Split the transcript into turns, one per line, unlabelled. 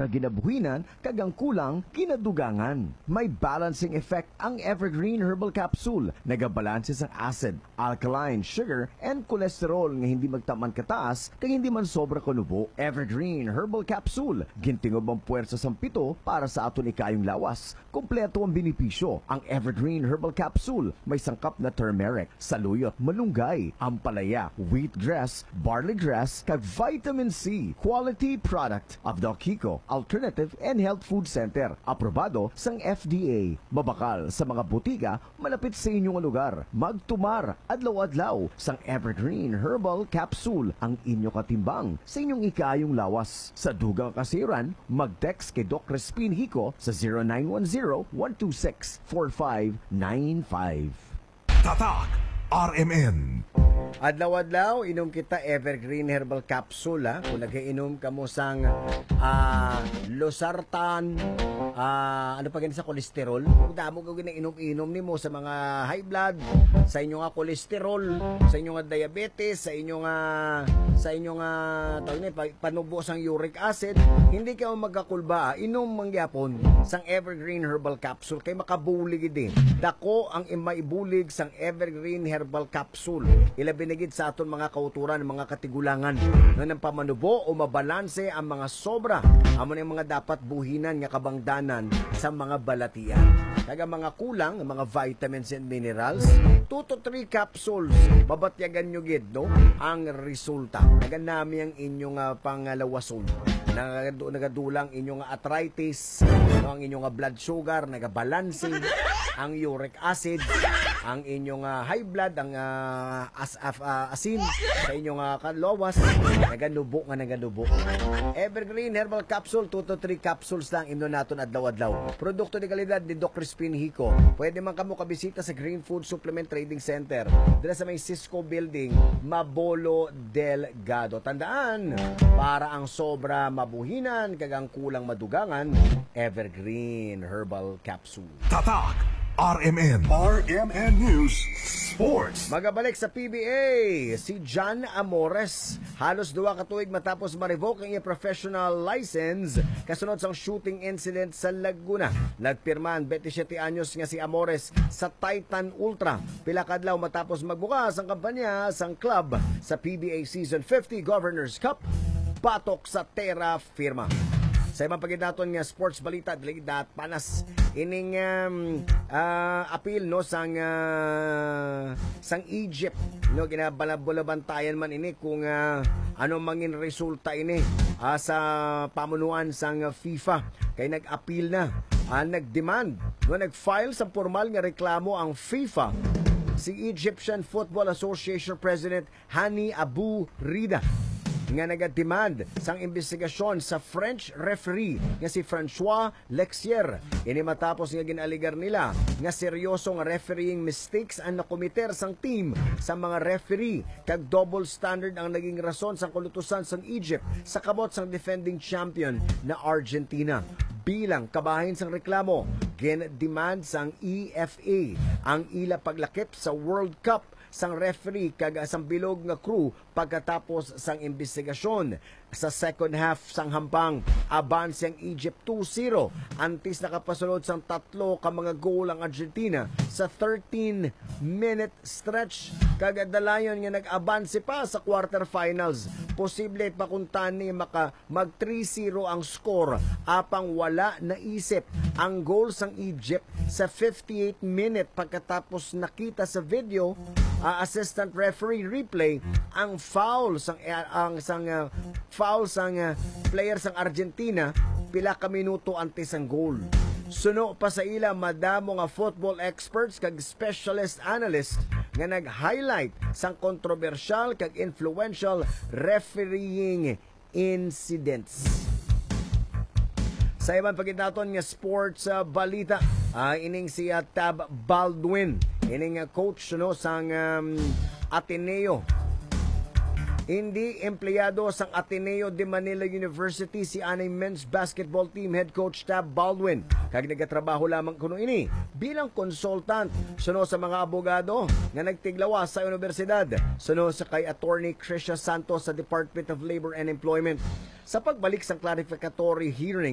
sobra ginabuhinan kagang kulang kinadugangan. May balancing effect ang Evergreen Herbal Capsule. Nagabalanse sa acid, alkaline, sugar, and cholesterol nga hindi magtaman kataas kag hindi man sobra kanubo. Evergreen Herbal Capsule. Gintingob ang puwersa sa pito para sa aton ikayong lawas. Kompleto ang benepisyo. Ang Evergreen Herbal Capsule may sangkap na turmeric, saluyot, malunggay, ampalaya, wheatgrass, barley grass, kag vitamin C. Quality product of the Kiko Alternative and Health Food Center. Aprobado sang FDA. Mabakal sa mga butika malapit sa inyong lugar. Magtumar adlaw-adlaw sang Evergreen Herbal Capsule ang inyo katimbang sa inyong ikayong lawas. Sa dugang kasiran, mag-text kay Doc Crispin Hico sa 0910-126-4595.
Tatak RMN.
Adlaw-adlaw, inom kita Evergreen Herbal Capsule. Kung nag-inom ka mo sang losartan, ano pa ganun sa kolesterol, kung damo gawin na inom-inom ni mo sa mga high blood, sa inyong kolesterol, sa inyong diabetes, sa inyong panubo sang uric acid, hindi ka magkakulba, inom mangyapon sang Evergreen Herbal Capsule kay makabulig din. Dako ang maibulig sang Evergreen Herbal Capsule. Binigid sa aton mga kauturan, mga katigulangan nga ng pamanubo o mabalanse ang mga sobra amo ng mga dapat buhinan nga kabangdanan sa mga balatian. Kaga mga kulang, mga vitamins and minerals, 2 to 3 capsules babatyagan nyo gid no ang resulta. Naganami ang inyong pangalawason. Nagadulang inyong arthritis, no, ang inyong blood sugar, nagabalanse ang uric acid, ang inyong high blood, ang asin sa inyong kalawas, naganubo. Evergreen Herbal Capsule, 2 to 3 capsules lang imno naton adlaw-adlaw. Produkto de kalidad ni Doc Crispin Hico. Pwede man kamo kabisita sa Green Food Supplement Trading Center dira sa may Cisco Building, Mabolo Delgado. Tandaan, para ang sobra mabuhinan kagang kulang madugangan, Evergreen Herbal Capsule.
Tatak RMN. RMN News Sports.
Magabalik sa PBA, si John Amores. Halos 2 katuig matapos ma-revoke ang iyang professional license kasunod sa shooting incident sa Laguna. Nagpirman 27 anyos nga si Amores sa Titan Ultra. Pila kadlaw matapos magbukas ang kampanya sang club sa PBA Season 50 Governors Cup batok sa Terra Firma. Sa ibang pagkinaton nga sports balita, dilidat panas ining appeal no sang Egypt no ginabalabulabantayan man ini kung ano mangin resulta ini sa pamunuan sang FIFA kay nag-appeal na nag-demand no nag-file sa formal nga reklamo ang FIFA si Egyptian Football Association President Hani Abu Rida nga nag-demand sang investigasyon sa French referee nga si François Lexier. Ini matapos nga ginaligar nila nga seryosong refereeing mistakes ang nakomiter sang team sa mga referee kag double standard ang naging rason sang kulutusan sang Egypt sa kabot sang defending champion na Argentina. Bilang kabahin sang reklamo, gin-demand sang EFA ang ila paglakip sa World Cup sang referee kag sang bilog nga crew pagkatapos sang investigasyon. Sa second half sang hampang, advance ang Egypt 2-0. Antes nakapasunod sang 3 ka mga goal ang Argentina sa 13-minute stretch. Kag dalayon nga nag-advance pa sa quarterfinals. Posible pa kung tani mag 3-0 ang score apang wala naisip ang goal sang Egypt sa 58 minute pagkatapos nakita sa video assistant referee replay ang foul sang player sang Argentina pila ka minuto antes ang goal. Suno pa sa ila madamo nga football experts kag specialist analyst nga nag-highlight sang kontrobersyal kag influential refereeing incidents. Sa ibang pagkitaton nga sports balita, ining si Tab Baldwin, ining coach no sang Ateneo. Hindi empleyado sang Ateneo de Manila University si anay men's basketball team head coach Tab Baldwin. Kag nagatrabaho lamang kuno ini bilang consultant suno sa mga abogado nga nagtiglawas sa universidad. Suno sa kay Attorney Krisha Santos sa Department of Labor and Employment. Sa pagbalik sa clarificatory hearing